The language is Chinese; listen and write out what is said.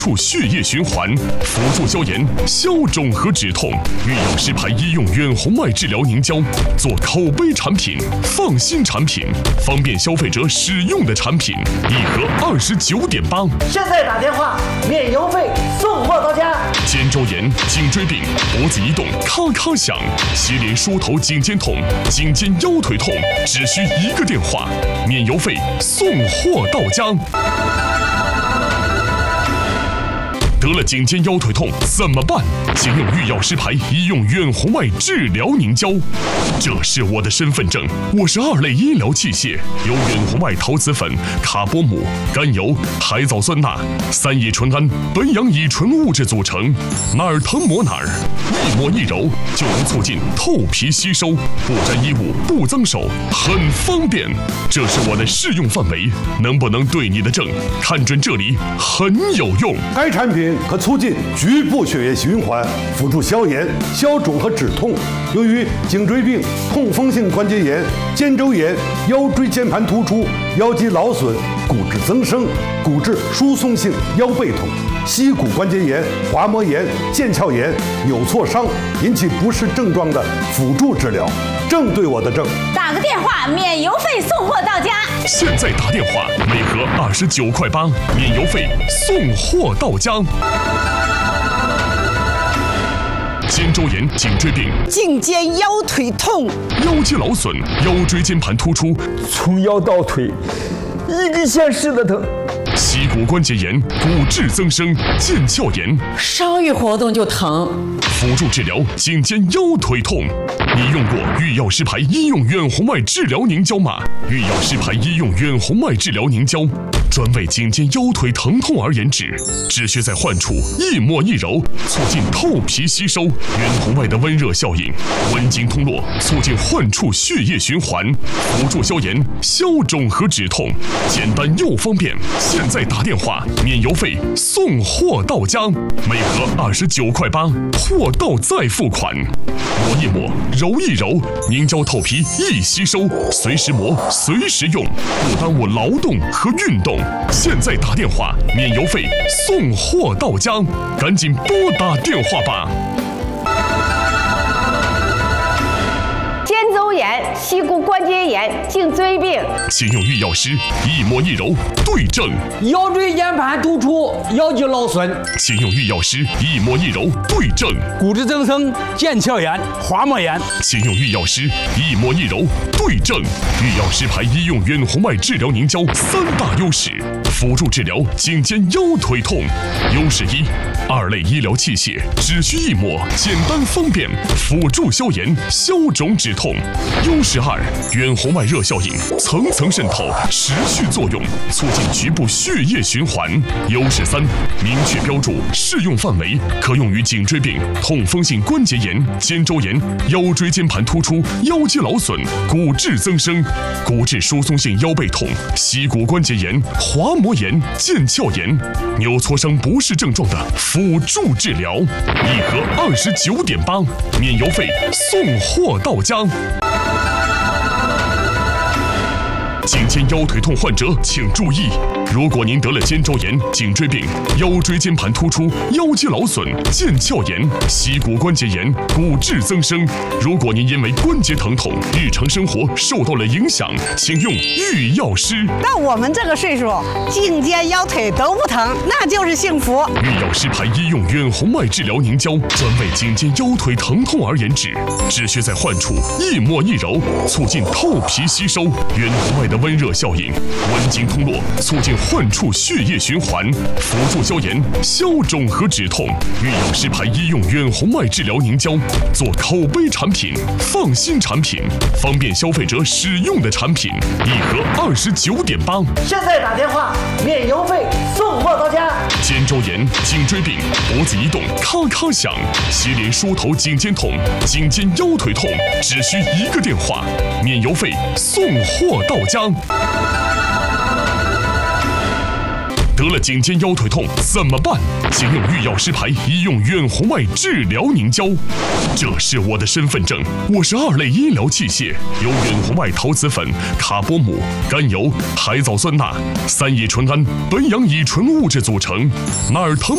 促血液循环，辅助消炎、消肿和止痛。御药师牌医用远红外治疗凝胶，做口碑产品、放心产品、方便消费者使用的产品，一盒29.8。 现在打电话，免邮费，送货到家。 肩周炎、颈椎病、脖子移动咔咔响，接连梳头、颈肩痛、颈肩腰腿痛，只需1个电话，免邮费，送货到家。得了颈肩腰腿痛怎么办？请用御药师牌医用远红外治疗凝胶，这是我的身份证，我是2类医疗器械，由远红外陶瓷粉、卡波姆、甘油、海藻酸钠、3乙醇胺、苯氧乙醇物质组成，哪儿疼抹哪儿，一抹一揉就能促进透皮吸收，不沾衣物，不脏手，很方便。这是我的适用范围，能不能对你的症？看准这里很有用。 该产品可促进局部血液循环，辅助消炎、消肿和止痛。由于颈椎病、痛风性关节炎、肩周炎、腰椎间盘突出、腰肌劳损、骨质增生、骨质疏松性腰背痛、膝骨关节炎、滑膜炎、腱鞘炎、扭挫伤引起不适症状的辅助治疗，正对我的症。 打个电话，免邮费送货到家。 现在打电话，每盒29.8块，免邮费，送货到家。肩周炎、颈椎病、 颈肩腰腿痛、 腰肌劳损、腰椎间盘突出， 从腰到腿一根线似的疼。 膝骨关节炎、骨质增生、腱鞘炎， 稍一活动就疼。 辅助治疗颈肩腰腿痛。你用过御药师牌医用远红外治疗凝胶吗？御药师牌医用远红外治疗凝胶，专为颈肩腰腿疼痛而研制，只需在患处一抹一揉，促进透皮吸收，远红外的温热效应，温经通络，促进患处血液循环，辅助消炎、消肿和止痛，简单又方便。现在打电话，免邮费，送货到家，每盒29.8块，货到再付款。抹一抹，揉一揉，凝胶透皮易吸收，随时磨，随时用，不耽误劳动和运动。现在打电话，免邮费，送货到家，赶紧拨打电话吧。 肩周炎、膝骨关节炎、颈椎病， 请用御药师一抹一揉对症； 腰椎间盘突出、腰肌劳损， 请用御药师一抹一揉对症； 骨质增生、腱鞘炎、滑膜炎， 请用御药师一抹一揉对症。御药师牌医用远红外治疗凝胶3大优势，辅助治疗颈肩腰腿痛。优势1， 2类医疗器械，只需一抹，简单方便，辅助消炎、消肿止痛。优势2，远红外热效应，层层渗透，持续作用，促进局部血液循环。优势3，明确标注适用范围，可用于颈椎病、痛风性关节炎、肩周炎、腰椎间盘突出、腰肌劳损、骨质增生、骨质疏松性腰背痛、膝骨关节炎、滑膜炎、腱鞘炎、扭挫伤不适症状的辅助治疗，一盒29.8，免邮费，送货到家。颈肩腰腿痛患者请注意，如果您得了肩周炎、颈椎病、腰椎间盘突出、腰肌劳损、腱鞘炎、膝骨关节炎、骨质增生，如果您因为关节疼痛，日常生活受到了影响，请用御药师。 到我们这个岁数，颈肩腰腿都不疼，那就是幸福。 御药师牌医用远红外治疗凝胶，专为颈肩腰腿疼痛而研制，只需在患处一抹一揉，促进透皮吸收，远红外的温热效应，温经通络，促进患处血液循环，辅助消炎、消肿和止痛。御药师牌医用远红外治疗凝胶，做口碑产品、放心产品、方便消费者使用的产品，一盒29.8。 现在打电话，免邮费，送货到家。 肩周炎、颈椎病、脖子移动咔咔响，接连梳头、颈肩痛、颈肩腰腿痛，只需1个电话，免邮费，送货到家。得了颈肩腰腿痛怎么办？请用御药师牌医用远红外治疗凝胶，这是我的身份证，我是2类医疗器械，由远红外陶瓷粉、卡波姆、甘油、海藻酸钠、3乙醇胺、苯氧乙醇物质组成，哪儿疼